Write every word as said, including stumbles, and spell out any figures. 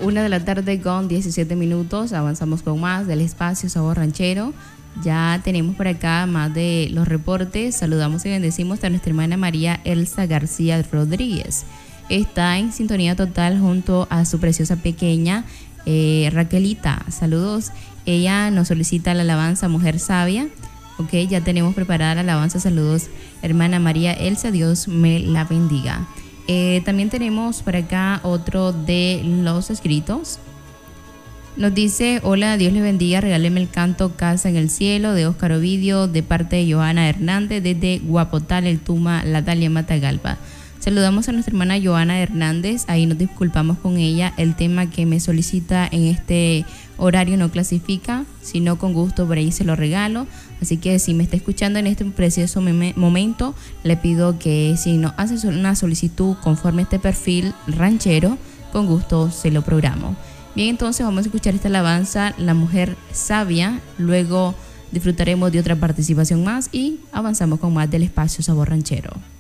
Una de la tarde con diecisiete minutos, avanzamos con más del espacio Sabor Ranchero. Ya tenemos por acá más de los reportes. Saludamos y bendecimos a nuestra hermana María Elsa García Rodríguez. Está en sintonía total junto a su preciosa pequeña eh, Raquelita. Saludos. Ella nos solicita la alabanza Mujer Sabia. Ok, ya tenemos preparada la alabanza. Saludos, hermana María Elsa. Dios me la bendiga. Eh, también tenemos por acá otro de los escritos. Nos dice: hola, Dios les bendiga, regáleme el canto Casa en el Cielo de Óscar Ovidio de parte de Joana Hernández desde Guapotal, El Tuma, La Dalia, Matagalpa. Saludamos a nuestra hermana Joana Hernández, ahí nos disculpamos con ella. El tema que me solicita en este horario no clasifica, sino con gusto por ahí se lo regalo. Así que si me está escuchando en este precioso momento, le pido que si nos hace una solicitud conforme a este perfil ranchero, con gusto se lo programo. Bien, entonces vamos a escuchar esta alabanza, La Mujer Sabia. Luego disfrutaremos de otra participación más y avanzamos con más del espacio Sabor Ranchero.